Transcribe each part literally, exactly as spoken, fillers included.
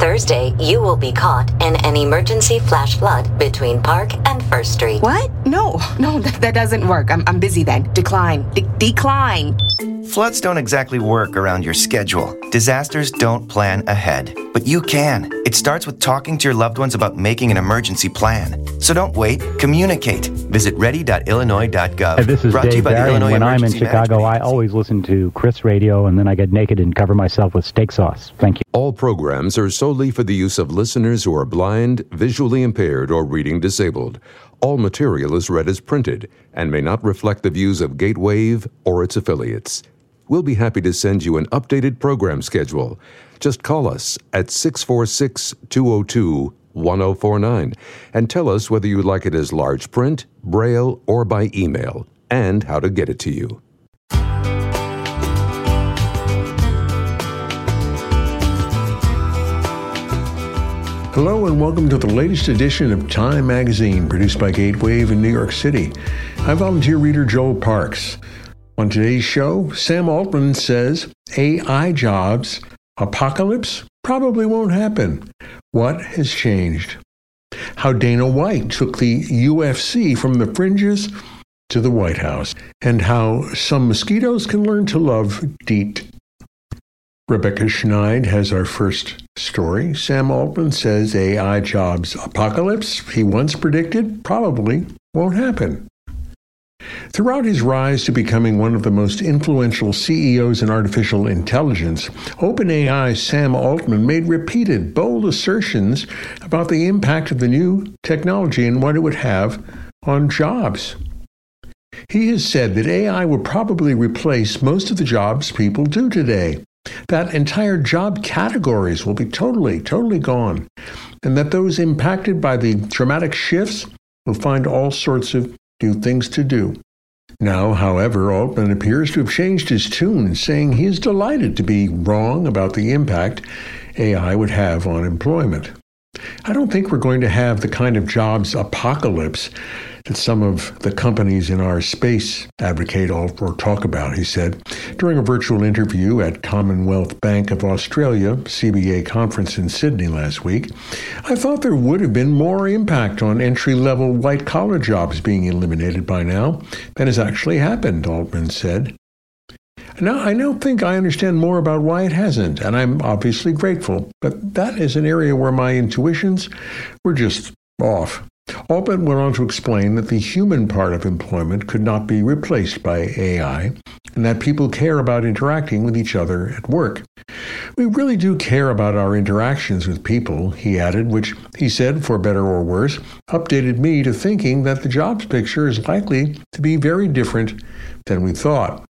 Thursday, you will be caught in an emergency flash flood between Park and First Street. What? No, no, that, that doesn't work. I'm, I'm busy then. Decline. De- decline. Floods don't exactly work around your schedule. Disasters don't plan ahead, but you can. It starts with talking to your loved ones about making an emergency plan. So don't wait, communicate. Visit ready dot illinois dot gov. Hey, this is Brought to you Dave by the Barry, and Illinois when I'm in Emergency Chicago, I Management always listen to Chris Radio, and then I get naked and cover myself with steak sauce. Thank you. All programs are solely for the use of listeners who are blind, visually impaired, or reading disabled. All material is read as printed and may not reflect the views of Gatewave or its affiliates. We'll be happy to send you an updated program schedule. Just call us at six four six, two zero two, one zero four nine and tell us whether you'd like it as large print, braille, or by email, and how to get it to you. Hello and welcome to the latest edition of Time Magazine, produced by Gatewave in New York City. I'm volunteer reader Joel Parks. On today's show, Sam Altman says A I jobs apocalypse probably won't happen. What has changed? How Dana White took the U F C from the fringes to the White House, and how some mosquitoes can learn to love DEET. Rebecca Schneid has our first story. Sam Altman says A I jobs apocalypse he once predicted probably won't happen. Throughout his rise to becoming one of the most influential C E Os in artificial intelligence, OpenAI's Sam Altman made repeated, bold assertions about the impact of the new technology and what it would have on jobs. He has said that A I will probably replace most of the jobs people do today, that entire job categories will be totally, totally gone, and that those impacted by the dramatic shifts will find all sorts of new things to do. Now, however, Altman appears to have changed his tune, saying he is delighted to be wrong about the impact A I would have on employment. I don't think we're going to have the kind of jobs apocalypse that some of the companies in our space advocate or talk about, he said. During a virtual interview at Commonwealth Bank of Australia C B A conference in Sydney last week, I thought there would have been more impact on entry-level white-collar jobs being eliminated by now than has actually happened, Altman said. Now, I now think I understand more about why it hasn't, and I'm obviously grateful, but that is an area where my intuitions were just off. Altman went on to explain that the human part of employment could not be replaced by A I, and that people care about interacting with each other at work. We really do care about our interactions with people, he added, which, he said, for better or worse, updated me to thinking that the jobs picture is likely to be very different than we thought.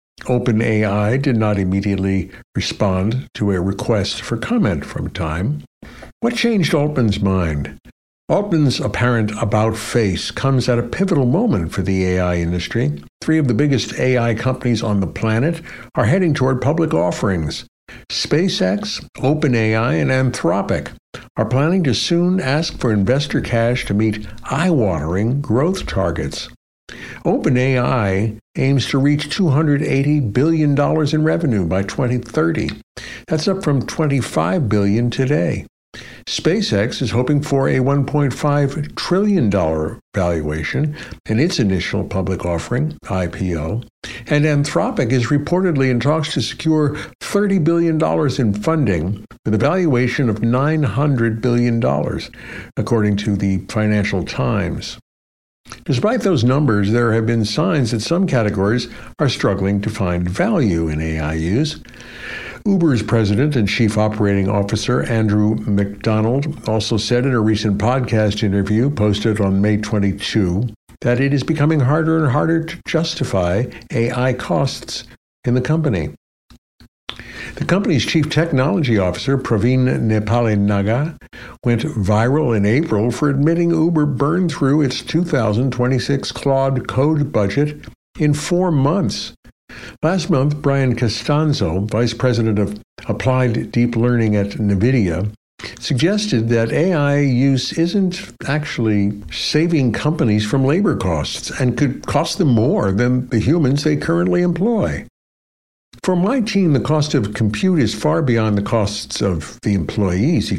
OpenAI did not immediately respond to a request for comment from Time. What changed Altman's mind? Altman's apparent about-face comes at a pivotal moment for the A I industry. Three of the biggest A I companies on the planet are heading toward public offerings. SpaceX, OpenAI, and Anthropic are planning to soon ask for investor cash to meet eye-watering growth targets. OpenAI aims to reach two hundred eighty billion dollars in revenue by twenty thirty. That's up from twenty-five billion dollars today. SpaceX is hoping for a one point five trillion dollars valuation in its initial public offering, I P O, and Anthropic is reportedly in talks to secure thirty billion dollars in funding with a valuation of nine hundred billion dollars, according to the Financial Times. Despite those numbers, there have been signs that some categories are struggling to find value in A I use. Uber's president and chief operating officer, Andrew McDonald, also said in a recent podcast interview posted on May twenty-second that it is becoming harder and harder to justify A I costs in the company. The company's chief technology officer, Praveen Nepalinaga, went viral in April for admitting Uber burned through its two thousand twenty-six Claude Code budget in four months. Last month, Brian Costanzo, vice president of applied deep learning at NVIDIA, suggested that A I use isn't actually saving companies from labor costs and could cost them more than the humans they currently employ. For my team, the cost of compute is far beyond the costs of the employees, he